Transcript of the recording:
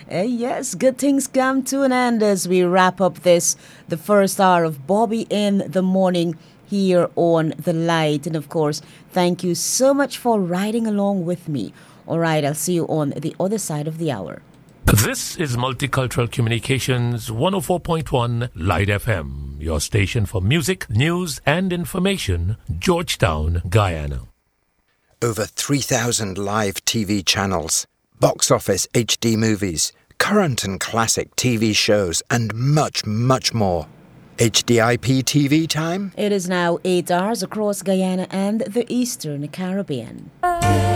Yes, good things come to an end as we wrap up the first hour of Bobby in the Morning here on The Light. And of course, thank you so much for riding along with me. All right, I'll see you on the other side of the hour. This is Multicultural Communications 104.1 Light FM, your station for music, news, and information, Georgetown, Guyana. Over 3,000 live TV channels, box office HD movies, current and classic TV shows, and much, much more. HDIP TV time? It is now 8 hours across Guyana and the Eastern Caribbean.